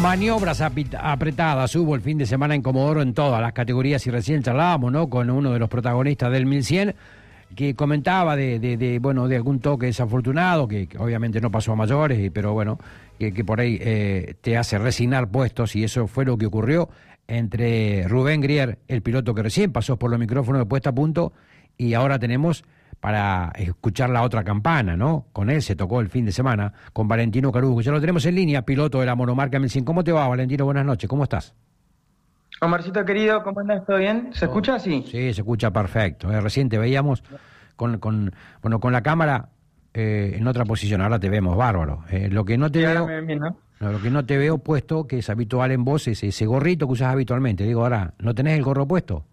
Maniobras apretadas hubo el fin de semana en Comodoro en todas las categorías y recién charlábamos, ¿no?, con uno de los protagonistas del 1100 que comentaba de algún toque desafortunado que obviamente no pasó a mayores, pero bueno, que por ahí te hace resignar puestos, y eso fue lo que ocurrió entre Rubén Grier, el piloto que recién pasó por los micrófonos de Puesta a Punto, y ahora tenemos para escuchar la otra campana, ¿no? Con él se tocó el fin de semana, con Valentino Carugo. Ya lo tenemos en línea, piloto de la monomarca 1100. ¿Cómo te va, Valentino? Buenas noches, ¿cómo estás? Omarcito querido, ¿cómo andás? ¿Todo bien? ¿Se escucha así? Sí, se escucha perfecto. Recién te veíamos con la cámara en otra posición, ahora te vemos bárbaro. Lo que no te veo... Bien, ¿no? Lo que no te veo puesto, que es habitual en vos, es ese gorrito que usás habitualmente. Digo, ahora, ¿no tenés el gorro puesto?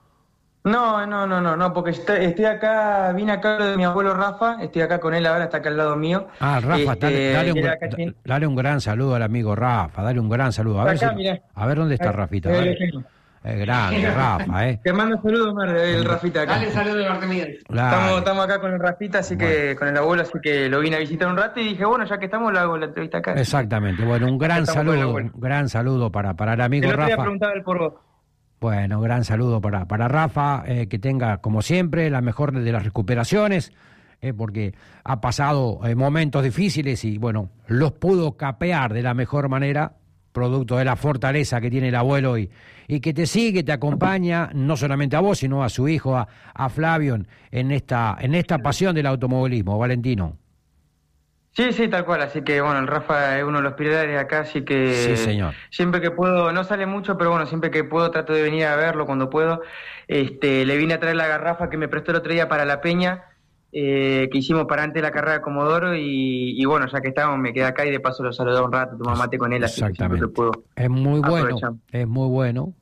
No, porque estoy acá, vine acá de mi abuelo Rafa, estoy acá con él ahora, está acá al lado mío. Ah, Rafa, dale un gran saludo al amigo Rafa, dale un gran saludo. A ver dónde está Rafita. Es grande, Rafa, Te mando saludos, Omar, el Rafita acá. Dale saludos de Martín Miguel. Estamos acá con el Rafita, así que con el abuelo, así que lo vine a visitar un rato y dije, bueno, ya que estamos, lo hago la entrevista acá. Exactamente, bueno, un gran saludo para el amigo Rafa. Te preguntaba él por vos. Bueno, gran saludo para Rafa, que tenga, como siempre, la mejor de las recuperaciones, porque ha pasado momentos difíciles y, bueno, los pudo capear de la mejor manera, producto de la fortaleza que tiene el abuelo y que te sigue, te acompaña, no solamente a vos, sino a su hijo, a Flavio, en esta pasión del automovilismo, Valentino. Sí, tal cual, así que bueno, el Rafa es uno de los pilares acá, así que sí, señor. Siempre que puedo, no sale mucho, pero bueno, siempre que puedo trato de venir a verlo cuando puedo. Le vine a traer la garrafa que me prestó el otro día para la peña, que hicimos para antes de la carrera de Comodoro, y bueno, ya que estamos, me quedé acá y de paso lo saludé un rato, tomé mate con él, así que siempre que puedo. Es muy bueno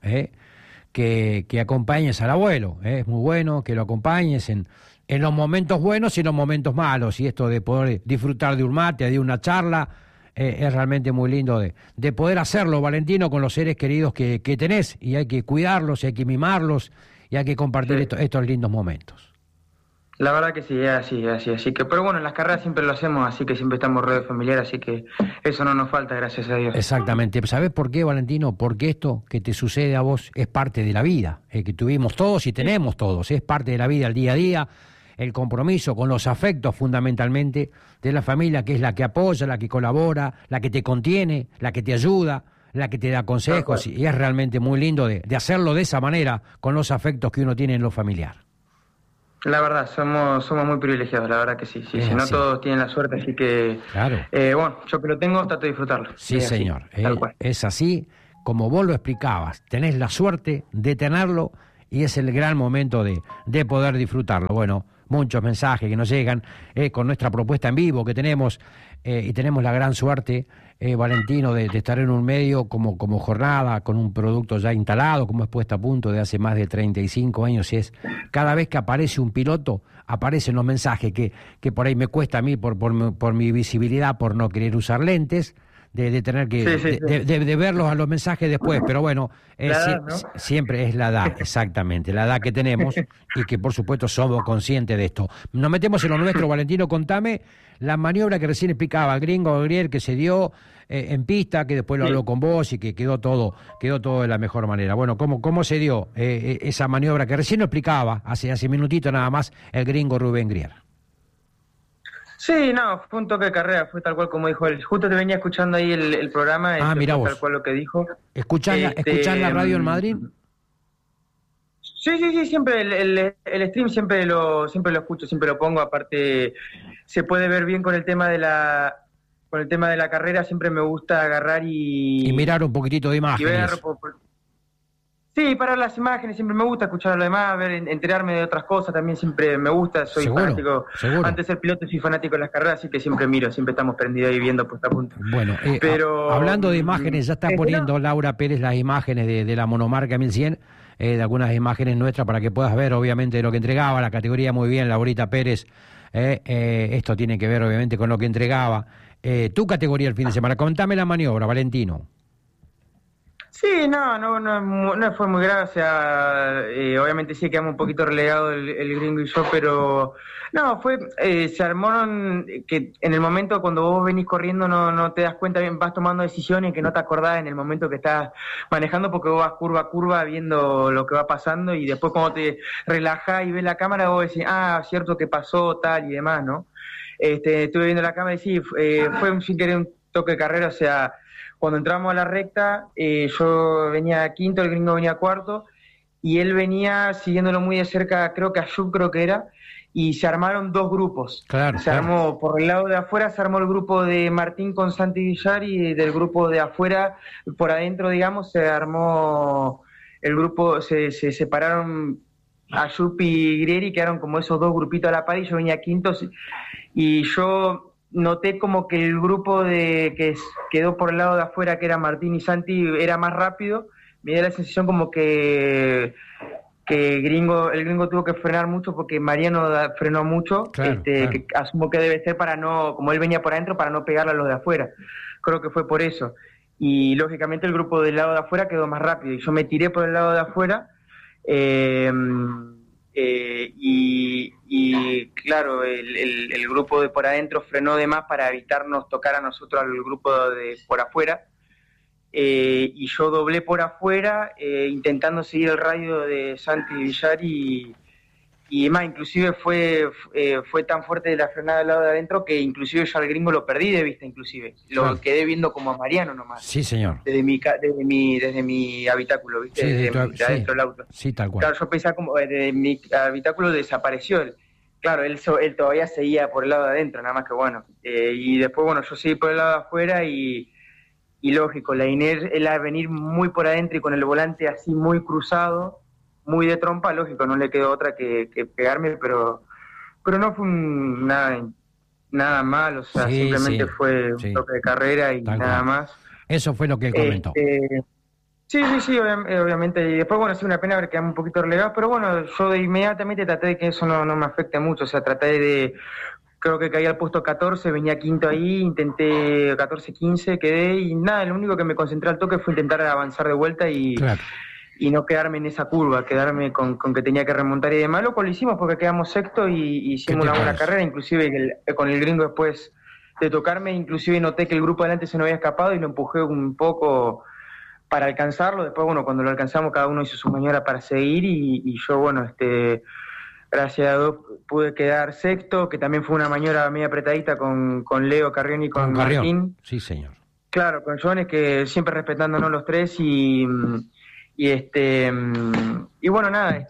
que acompañes al abuelo, es muy bueno que lo acompañes en los momentos buenos y en los momentos malos, y esto de poder disfrutar de un mate, de una charla, es realmente muy lindo de poder hacerlo, Valentino, con los seres queridos que tenés, y hay que cuidarlos, hay que mimarlos, y hay que compartir estos lindos momentos. La verdad que sí, es así que, pero bueno, en las carreras siempre lo hacemos, así que siempre estamos rodeados de familiares, así que eso no nos falta, gracias a Dios. Exactamente. ¿Sabés por qué, Valentino? Porque esto que te sucede a vos es parte de la vida, que tuvimos todos y tenemos todos, es parte de la vida, el día a día, el compromiso con los afectos fundamentalmente de la familia, que es la que apoya, la que colabora, la que te contiene, la que te ayuda, la que te da consejos, y es realmente muy lindo de hacerlo de esa manera, con los afectos que uno tiene en lo familiar. La verdad, somos muy privilegiados, la verdad que sí. No todos tienen la suerte, así que, claro. Bueno, yo que lo tengo, trato de disfrutarlo. Sí, señor, es así como vos lo explicabas, tenés la suerte de tenerlo y es el gran momento de poder disfrutarlo. Bueno, muchos mensajes que nos llegan con nuestra propuesta en vivo que tenemos, y tenemos la gran suerte, Valentino, de estar en un medio como Jornada, con un producto ya instalado, como es Puesta a Punto de hace más de 35 años, y es cada vez que aparece un piloto, aparecen los mensajes que por ahí me cuesta a mí por mi visibilidad, por no querer usar lentes, de tener que de verlos a los mensajes después, pero bueno, edad, ¿no? Siempre es la edad, exactamente, la edad que tenemos, y que por supuesto somos conscientes de esto. Nos metemos en lo nuestro, Valentino, contame la maniobra que recién explicaba el gringo Grier, que se dio en pista, que después lo habló con vos y que quedó todo de la mejor manera. Bueno, ¿cómo se dio esa maniobra que recién lo explicaba hace minutito nada más el gringo Rubén Grier? Sí, no, fue un toque de carrera, fue tal cual como dijo él. Justo te venía escuchando ahí el programa, mirá vos. Tal cual lo que dijo. ¿Escuchás la radio en Madrid? Sí, siempre el stream siempre lo escucho, siempre lo pongo, aparte se puede ver bien con el tema de la carrera, siempre me gusta agarrar y mirar un poquitito de imágenes. Sí, para las imágenes, siempre me gusta escuchar a lo demás, enterarme de otras cosas, también siempre me gusta, soy fanático. Antes de ser piloto soy fanático de las carreras, así que siempre miro, siempre estamos prendidos ahí viendo Puesta a Punto. Bueno, pero hablando de imágenes, ya está poniendo Laura Pérez las imágenes de la monomarca 1100, de algunas imágenes nuestras para que puedas ver obviamente lo que entregaba la categoría. Muy bien, Laurita Pérez, esto tiene que ver obviamente con lo que entregaba tu categoría el fin de semana. Contame la maniobra, Valentino. Sí, no fue muy grave, o sea, obviamente sí quedamos un poquito relegados el gringo y yo, pero no, se armaron que en el momento cuando vos venís corriendo no te das cuenta bien, vas tomando decisiones que no te acordás en el momento que estás manejando porque vos vas curva a curva viendo lo que va pasando y después cuando te relajás y ves la cámara vos decís, cierto que pasó tal y demás, ¿no? Estuve viendo la cámara y sí, fue sin querer un toque de carrera, o sea, cuando entramos a la recta, yo venía quinto, el gringo venía cuarto, y él venía siguiéndolo muy de cerca, creo que Ayub creo que era, y se armaron dos grupos. Claro, se armó, por el lado de afuera se armó el grupo de Martín con Santi Villar, y del grupo de afuera, por adentro, digamos, se armó el grupo, se separaron Ayub y Grieri, quedaron como esos dos grupitos a la par, y yo venía quinto, y yo noté como que el grupo que quedó por el lado de afuera, que era Martín y Santi, era más rápido. Me dio la sensación como que el gringo tuvo que frenar mucho porque Mariano frenó mucho, claro. Que asumo que debe ser para no, como él venía por adentro, para no pegarle a los de afuera. Creo que fue por eso. Y lógicamente el grupo del lado de afuera quedó más rápido. Y yo me tiré por el lado de afuera, y claro, el grupo de por adentro frenó de más para evitarnos tocar a nosotros al grupo de por afuera, y yo doblé por afuera, intentando seguir el radio de Santi Villar y más, inclusive fue tan fuerte la frenada del lado de adentro que inclusive yo al gringo lo perdí de vista, inclusive lo quedé viendo como a Mariano nomás. Sí, señor. Desde mi habitáculo, ¿viste? Sí, desde adentro del auto. Sí, tal cual. Claro, yo pensaba como de mi habitáculo desapareció él. Claro, él todavía seguía por el lado de adentro, nada más que bueno. Y después, bueno, yo seguí por el lado de afuera y lógico, la Inés, él a venir muy por adentro y con el volante así muy cruzado, muy de trompa, lógico, no le quedó otra que pegarme, pero no fue nada mal, o sea, simplemente fue un toque de carrera y nada más. Eso fue lo que él comentó. Sí, obviamente, y después, bueno, sí, una pena ver que quedamos un poquito relegados, pero bueno, yo inmediatamente traté de que eso no me afecte mucho, o sea, creo que caí al puesto 14, venía quinto ahí, intenté 14, 15, quedé y nada, lo único que me concentré al toque fue intentar avanzar de vuelta y no quedarme en esa curva, quedarme con que tenía que remontar y demás, lo cual lo hicimos porque quedamos sexto y hicimos una buena carrera, inclusive con el gringo después de tocarme, inclusive noté que el grupo adelante se nos había escapado y lo empujé un poco para alcanzarlo, después bueno, cuando lo alcanzamos cada uno hizo su maniobra para seguir y yo bueno, gracias a Dios pude quedar sexto, que también fue una maniobra media apretadita con Leo Carrión y con Martín. Sí, señor. Claro, con Jones, que siempre respetándonos los tres y bueno, nada,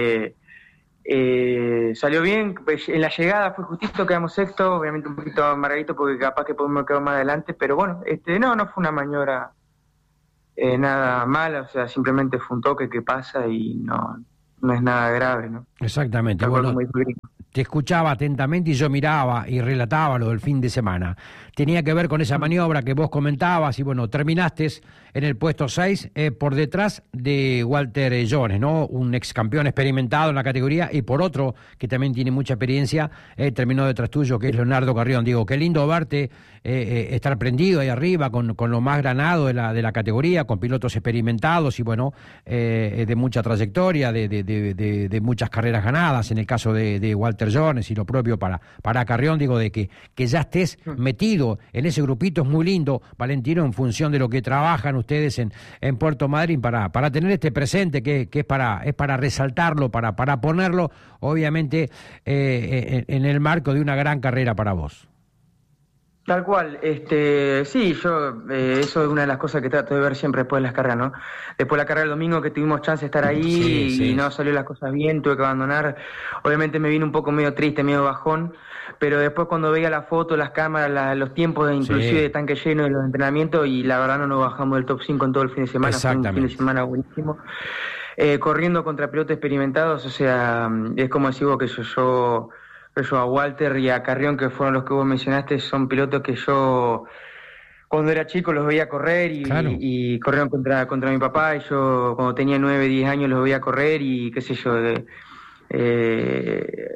salió bien, en la llegada fue justito, quedamos sexto, obviamente un poquito amargadito porque capaz que podemos quedar más adelante, pero bueno, no fue una maniobra nada mala, o sea, simplemente fue un toque que pasa y no es nada grave, ¿no? Exactamente. Bueno, te escuchaba atentamente y yo miraba y relataba lo del fin de semana. Tenía que ver con esa maniobra que vos comentabas y bueno, terminaste en el puesto 6 por detrás de Walter Jones, ¿no? Un ex campeón experimentado en la categoría y por otro que también tiene mucha experiencia, terminó detrás tuyo, que es Leonardo Carrión. Digo, qué lindo verte estar prendido ahí arriba con lo más granado de la categoría, con pilotos experimentados y bueno, de mucha trayectoria, de muchas carreras ganadas, en el caso de Walter Jones y lo propio para Carrión, digo, de que ya estés metido en ese grupito es muy lindo, Valentino, en función de lo que trabajan ustedes en Puerto Madryn para tener este presente que es para resaltarlo, para ponerlo, obviamente, en el marco de una gran carrera para vos. Tal cual, sí, yo eso es una de las cosas que trato de ver siempre después de las carreras, ¿no? Después de la carrera del domingo que tuvimos chance de estar ahí y no salió las cosas bien, tuve que abandonar, obviamente me vine un poco medio triste, medio bajón, pero después cuando veía la foto, las cámaras, los tiempos inclusive de tanque lleno de los entrenamientos y la verdad no nos bajamos del top 5 en todo el fin de semana, fue un fin de semana buenísimo. Corriendo contra pilotos experimentados, o sea, es como decir vos que yo a Walter y a Carrión, que fueron los que vos mencionaste, son pilotos que yo cuando era chico los veía correr y corrieron contra mi papá, y yo cuando tenía 9, 10 años los veía correr y qué sé yo,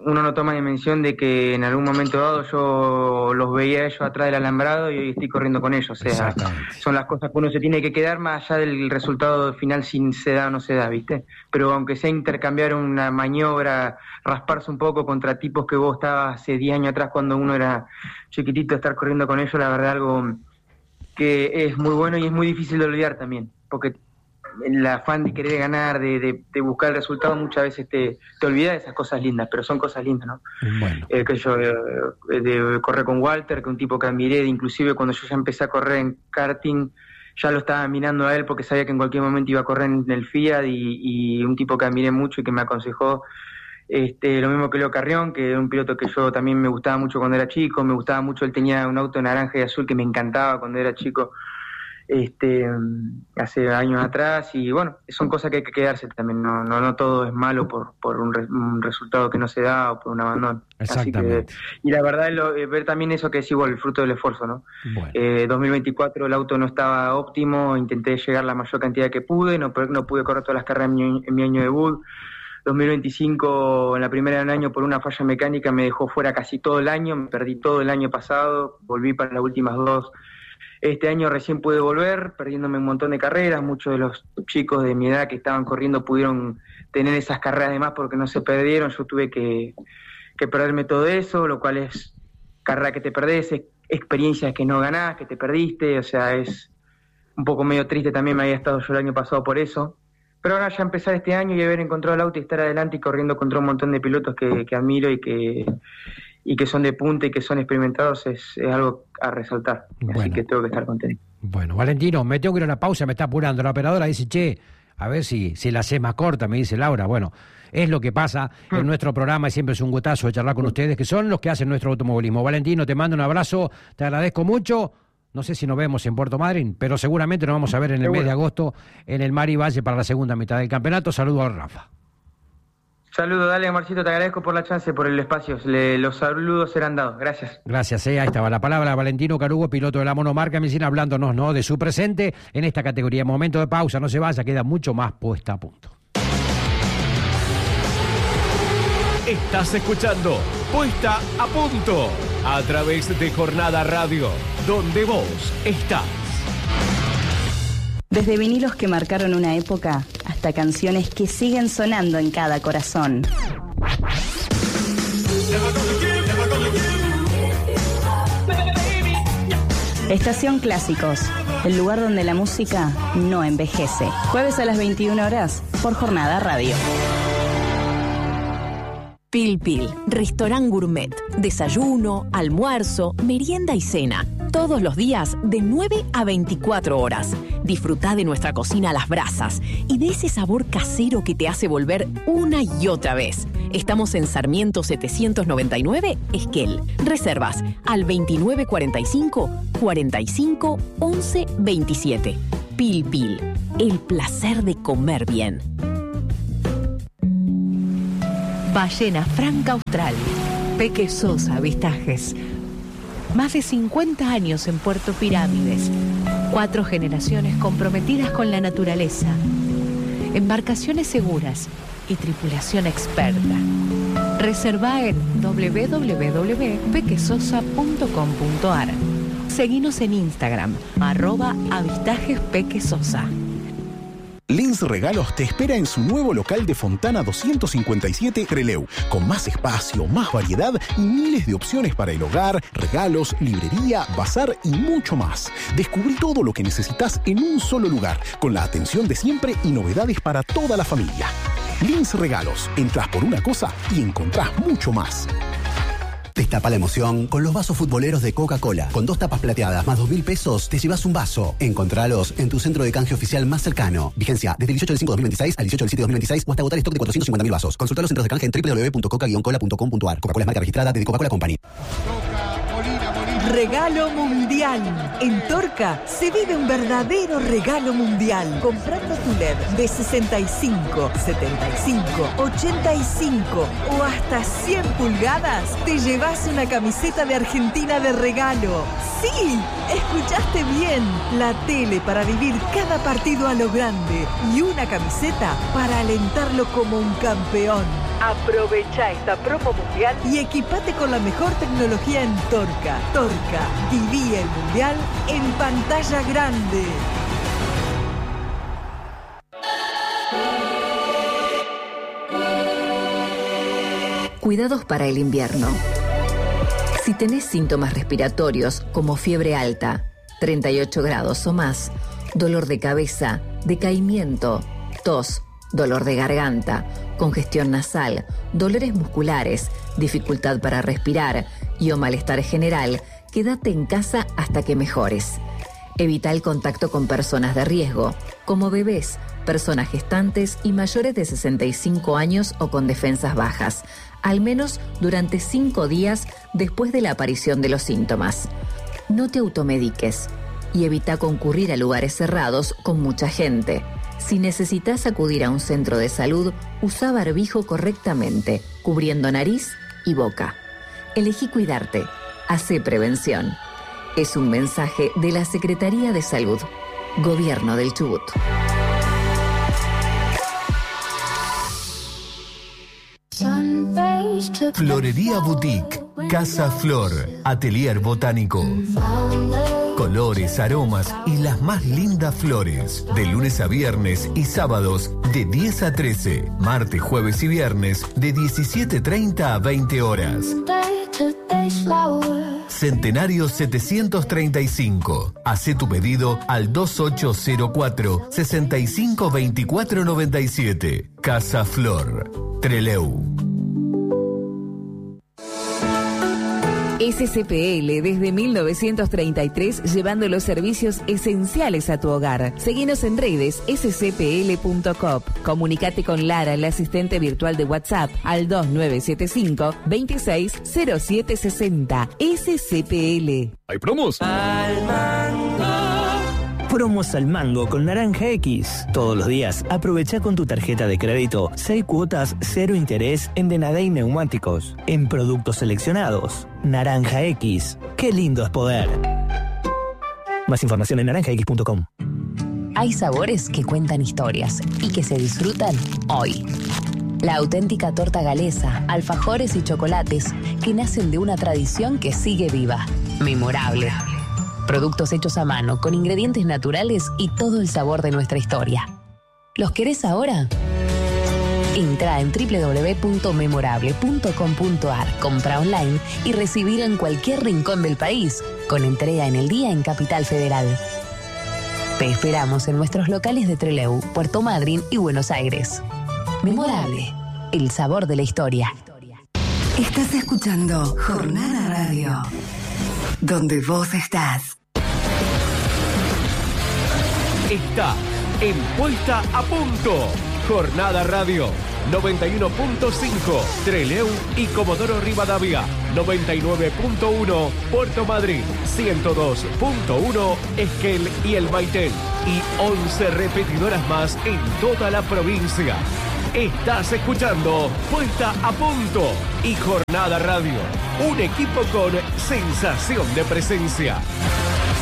uno no toma dimensión de que en algún momento dado yo los veía a ellos atrás del alambrado y hoy estoy corriendo con ellos. O sea, son las cosas que uno se tiene que quedar más allá del resultado final, si se da o no se da, ¿viste? Pero aunque sea intercambiar una maniobra, rasparse un poco contra tipos que vos estabas hace 10 años atrás cuando uno era chiquitito, estar corriendo con ellos, la verdad algo que es muy bueno y es muy difícil de olvidar también, porque el afán de querer ganar, de buscar el resultado, muchas veces te olvidas de esas cosas lindas, pero son cosas lindas, ¿no? Bueno. Que yo de correr con Walter, que un tipo que admiré, inclusive cuando yo ya empecé a correr en karting, ya lo estaba mirando a él porque sabía que en cualquier momento iba a correr en el Fiat, y un tipo que admiré mucho y que me aconsejó. Lo mismo que Leo Carrión, que era un piloto que yo también me gustaba mucho cuando era chico, me gustaba mucho, él tenía un auto naranja y azul que me encantaba cuando era chico, hace años atrás, y bueno, son cosas que hay que quedarse también, no todo es malo por un resultado que no se da o por un abandono. Exactamente. Así que, y la verdad es ver también eso que es igual, el fruto del esfuerzo, ¿no? Bueno. 2024 el auto no estaba óptimo, intenté llegar la mayor cantidad que pude, no pude correr todas las carreras en mi año debut. 2025, en la primera del año, por una falla mecánica me dejó fuera casi todo el año, me perdí todo el año pasado, volví para las últimas 2. Este año recién pude volver, perdiéndome un montón de carreras. Muchos de los chicos de mi edad que estaban corriendo pudieron tener esas carreras de más porque no se perdieron. Yo tuve que perderme todo eso, lo cual es carrera que te perdés, experiencias que no ganás, que te perdiste. O sea, es un poco medio triste también, me había estado yo el año pasado por eso. Pero ahora ya empezar este año y haber encontrado el auto y estar adelante y corriendo contra un montón de pilotos que admiro y que son de punta y que son experimentados es algo a resaltar. Bueno. Así que tengo que estar contento. Bueno, Valentino, me tengo que ir a una pausa, me está apurando. La operadora dice, che, a ver si la hace más corta, me dice Laura. Bueno, es lo que pasa en nuestro programa y siempre es un gustazo de charlar con ustedes, que son los que hacen nuestro automovilismo. Valentino, te mando un abrazo, te agradezco mucho. No sé si nos vemos en Puerto Madryn, pero seguramente nos vamos a ver en el mes de agosto en el Mar y Valle para la segunda mitad del campeonato. Saludos a Rafa. Saludos, dale, Marcito, te agradezco por la chance, por el espacio. Los saludos serán dados. Gracias. Gracias, ahí estaba la palabra de Valentino Carugo, piloto de la monomarca Michelin, hablándonos, ¿no?, de su presente en esta categoría. Momento de pausa, no se vaya, queda mucho más puesta a punto. Estás escuchando Puesta a Punto a través de Jornada Radio, donde vos estás. Desde vinilos que marcaron una época hasta canciones que siguen sonando en cada corazón. Estación Clásicos, el lugar donde la música no envejece. Jueves a las 21 horas por Jornada Radio. Pil Pil, restaurant gourmet, desayuno, almuerzo, merienda y cena, todos los días de 9 a 24 horas. Disfrutá de nuestra cocina a las brasas y de ese sabor casero que te hace volver una y otra vez. Estamos en Sarmiento 799, Esquel. Reservas al 2945 45 11 27. Pil Pil, el placer de comer bien. Ballena Franca Austral, Peque Sosa Avistajes. Más de 50 años en Puerto Pirámides. 4 generaciones comprometidas con la naturaleza. Embarcaciones seguras y tripulación experta. Reserva en www.pequesosa.com.ar. Seguinos en Instagram, @avistajespequesosa. Lins Regalos te espera en su nuevo local de Fontana 257 Trelew, con más espacio, más variedad y miles de opciones para el hogar, regalos, librería, bazar y mucho más. Descubrí todo lo que necesitas en un solo lugar, con la atención de siempre y novedades para toda la familia. Lins Regalos, entras por una cosa y encontrás mucho más. Destapa la emoción con los vasos futboleros de Coca-Cola. Con 2 tapas plateadas más 2.000 pesos, te llevas un vaso. Encontralos en tu centro de canje oficial más cercano. Vigencia desde el 18 del 5 de 2026 al 18 del 7 de 2026 o hasta agotar stock de 450.000 vasos. Consulta los centros de canje en www.coca-cola.com.ar. Coca-Cola es marca registrada de The Coca-Cola Company. Regalo mundial. En Torca se vive un verdadero regalo mundial. Comprando tu LED de 65, 75, 85 o hasta 100 pulgadas, te llevas una camiseta de Argentina de regalo. ¡Sí! Escuchaste bien. La tele para vivir cada partido a lo grande y una camiseta para alentarlo como un campeón. Aprovecha esta promo mundial y equipate con la mejor tecnología en Torca. Torca, viví el mundial en pantalla grande. Cuidados para el invierno. Si tenés síntomas respiratorios como fiebre alta, 38 grados o más, dolor de cabeza, decaimiento, tos, dolor de garganta, congestión nasal, dolores musculares, dificultad para respirar y o malestar general, quédate en casa hasta que mejores. Evita el contacto con personas de riesgo, como bebés, personas gestantes y mayores de 65 años o con defensas bajas, al menos durante 5 días después de la aparición de los síntomas. No te automediques y evita concurrir a lugares cerrados con mucha gente. Si necesitas acudir a un centro de salud, usa barbijo correctamente, cubriendo nariz y boca. Elegí cuidarte. Hacé prevención. Es un mensaje de la Secretaría de Salud. Gobierno del Chubut. Florería Boutique, Casa Flor, Atelier Botánico. Colores, aromas y las más lindas flores. De lunes a viernes y sábados de 10 a 13. Martes, jueves y viernes de 17:30 a 20 horas. Centenario 735. Hacé tu pedido al 2804 652497. Casa Flor, Trelew. SCPL desde 1933 llevando los servicios esenciales a tu hogar. Seguinos en redes scpl.coop. Comunicate con Lara, la asistente virtual de WhatsApp, al 2975 260760. SCPL. ¿Hay promos? Promos al mango con Naranja X. Todos los días aprovecha con tu tarjeta de crédito 6 cuotas 0 interés en Denadey Neumáticos. En productos seleccionados. Naranja X. ¡Qué lindo es poder! Más información en naranjax.com. Hay sabores que cuentan historias y que se disfrutan hoy. La auténtica torta galesa, alfajores y chocolates que nacen de una tradición que sigue viva. Memorable. Productos hechos a mano, con ingredientes naturales y todo el sabor de nuestra historia. ¿Los querés ahora? Entra en www.memorable.com.ar, compra online y recibir en cualquier rincón del país, con entrega en el día en Capital Federal. Te esperamos en nuestros locales de Trelew, Puerto Madryn y Buenos Aires. Memorable, el sabor de la historia. Estás escuchando Jornada Radio, donde vos estás. Está en Puesta a Punto. Jornada Radio 91.5 Trelew y Comodoro Rivadavia, 99.1 Puerto Madryn, 102.1 Esquel y El Maitén y 11 repetidoras más en toda la provincia. Estás escuchando Puesta a Punto y Jornada Radio, un equipo con sensación de presencia.